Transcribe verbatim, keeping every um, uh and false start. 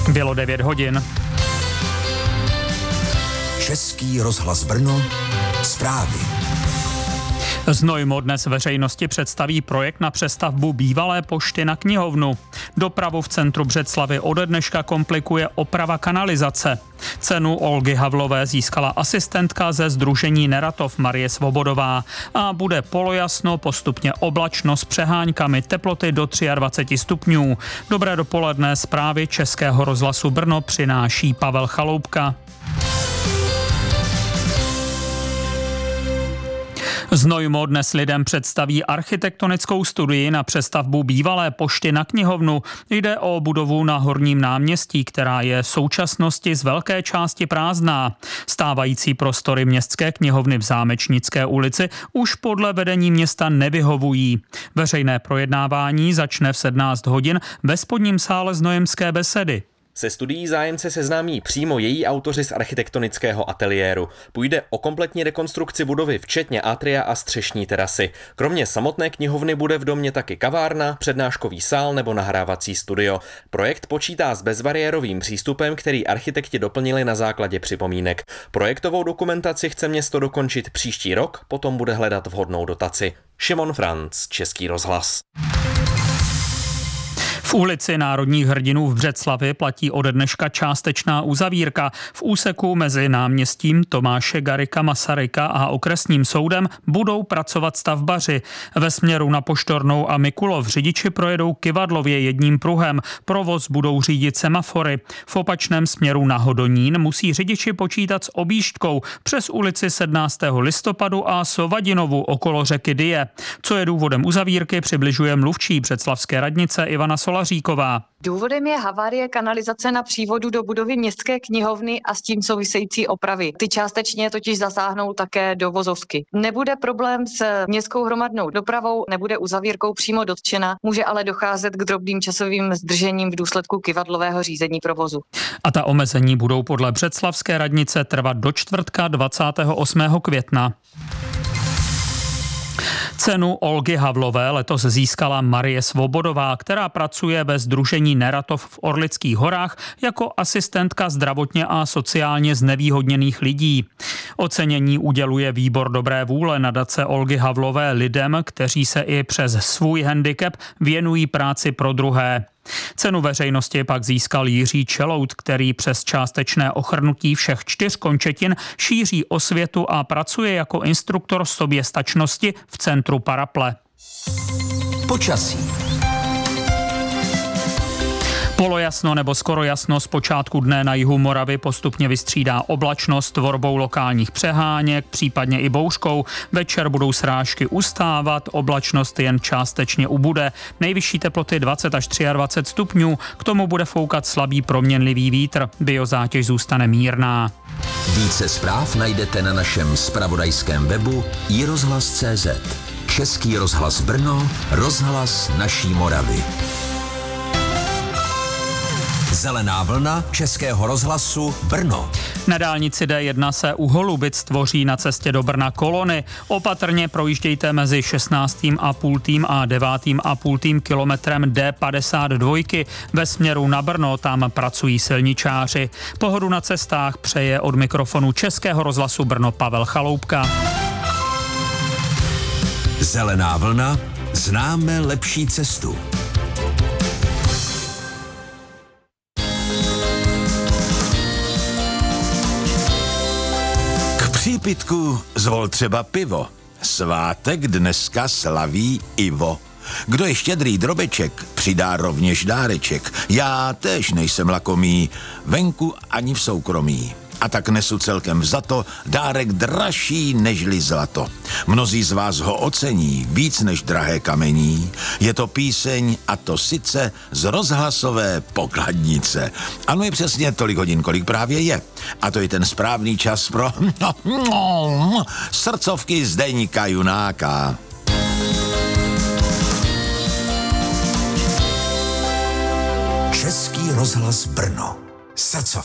Bylo devět hodin. Český rozhlas Brno, zprávy. Znojmo dnes veřejnosti představí projekt na přestavbu bývalé pošty na knihovnu. Dopravu v centru Břeclavi ode dneška komplikuje oprava kanalizace. Cenu Olgy Havlové získala asistentka ze sdružení Neratov Marie Svobodová a bude polojasno, postupně oblačno s přeháňkami, teploty do dvacet tři stupňů. Dobré dopoledne, zprávy Českého rozhlasu Brno přináší Pavel Chaloupka. Znojmo dnes lidem představí architektonickou studii na přestavbu bývalé pošty na knihovnu. Jde o budovu na Horním náměstí, která je v současnosti z velké části prázdná. Stávající prostory městské knihovny v Zámečnické ulici už podle vedení města nevyhovují. Veřejné projednávání začne v sedmnáct hodin ve spodním sále Znojemské besedy. Se studií zájemce seznámí přímo její autoři z architektonického ateliéru. Půjde o kompletní rekonstrukci budovy, včetně atria a střešní terasy. Kromě samotné knihovny bude v domě taky kavárna, přednáškový sál nebo nahrávací studio. Projekt počítá s bezbariérovým přístupem, který architekti doplnili na základě připomínek. Projektovou dokumentaci chce město dokončit příští rok, potom bude hledat vhodnou dotaci. Šimon Franc, Český rozhlas. V ulici Národních hrdinů v Břeclavi platí ode dneška částečná uzavírka. V úseku mezi náměstím Tomáše Garrigua Masaryka a okresním soudem budou pracovat stavbaři. Ve směru na Poštornou a Mikulov řidiči projedou kyvadlově jedním pruhem. Provoz budou řídit semafory. V opačném směru na Hodonín musí řidiči počítat s objížďkou přes ulici sedmnáctého listopadu a Sovadinovu okolo řeky Dyje. Co je důvodem uzavírky, přibližuje mluvčí břeclavské radnice Ivana Solaříková. Důvodem je havárie kanalizace na přívodu do budovy městské knihovny a s tím související opravy. Ty částečně totiž zasáhnou také do vozovky. Nebude problém s městskou hromadnou dopravou, nebude uzavírkou přímo dotčena, může ale docházet k drobným časovým zdržením v důsledku kyvadlového řízení provozu. A ta omezení budou podle břeclavské radnice trvat do čtvrtka dvacátého osmého května. Cenu Olgy Havlové letos získala Marie Svobodová, která pracuje ve sdružení Neratov v Orlických horách jako asistentka zdravotně a sociálně znevýhodněných lidí. Ocenění uděluje výbor dobré vůle nadace Olgy Havlové lidem, kteří se i přes svůj handicap věnují práci pro druhé. Cenu veřejnosti pak získal Jiří Čelout, který přes částečné ochrnutí všech čtyř končetin šíří osvětu a pracuje jako instruktor soběstačnosti v centru Paraple. Počasí. Polojasno nebo skoro jasno z počátku dne na jihu Moravy postupně vystřídá oblačnost tvorbou lokálních přeháněk, případně i bouřkou. Večer budou srážky ustávat, oblačnost jen částečně ubude. Nejvyšší teploty dvacet až dvacet tři stupňů, k tomu bude foukat slabý proměnlivý vítr. Biozátěž zůstane mírná. Více zpráv najdete na našem zpravodajském webu i rozhlas tečka cé zet. Český rozhlas Brno, rozhlas naší Moravy. Zelená vlna Českého rozhlasu Brno. Na dálnici D jedna se u Holubic tvoří na cestě do Brna kolony. Opatrně projíždějte mezi šestnáctým a půl a devátým a půl kilometrem D padesát dva. Ve směru na Brno tam pracují silničáři. Pohodu na cestách přeje od mikrofonu Českého rozhlasu Brno Pavel Chaloupka. Zelená vlna, známe lepší cestu. Přípitku zvol třeba pivo. Svátek dneska slaví Ivo. Kdo je štědrý drobeček, přidá rovněž dáreček. Já též nejsem lakomý, venku ani v soukromí. A tak nesu celkem vzato dárek dražší nežli zlato. Mnozí z vás ho ocení víc než drahé kamení. Je to píseň, a to sice z rozhlasové pokladnice. Ano, je přesně tolik hodin, kolik právě je. A to je ten správný čas pro srdcovky Zdeňka Junáka. Český rozhlas Brno. Srdcovky.